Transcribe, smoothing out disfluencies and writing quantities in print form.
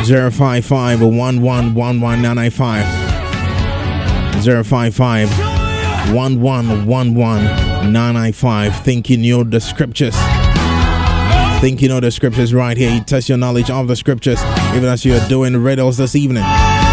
055 1111995. 055 1111995. Think you know the scriptures. Think you know the scriptures right here. You test your knowledge of the scriptures even as you're doing riddles this evening.